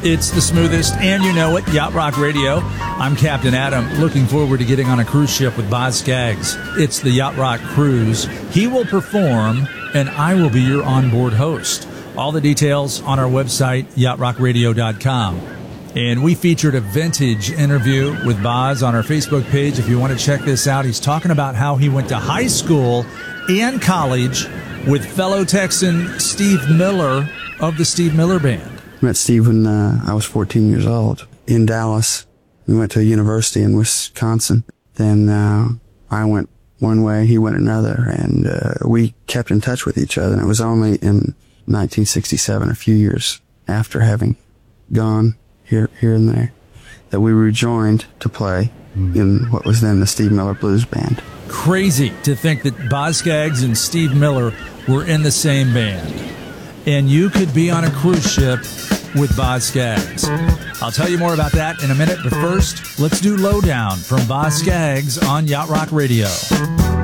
It's the smoothest, and you know it, Yacht Rock Radio. I'm Captain Adam, looking forward to getting on a cruise ship with Boz Scaggs. It's the Yacht Rock Cruise. He will perform, and I will be your onboard host. All the details on our website, yachtrockradio.com. And we featured a vintage interview with Boz on our Facebook page. If you want to check this out, he's talking about how he went to high school and college with fellow Texan Steve Miller of the Steve Miller Band. Met Steve when I was 14 years old in Dallas. We went to a university in Wisconsin. Then I went one way, he went another, and we kept in touch with each other. And it was only in 1967, a few years after having gone here and there, that we rejoined to play in what was then the Steve Miller Blues Band. Crazy to think that Boz Scaggs and Steve Miller were in the same band. And you could be on a cruise ship with Boz Scaggs. I'll tell you more about that in a minute, but first, let's do Lowdown from Boz Scaggs on Yacht Rock Radio.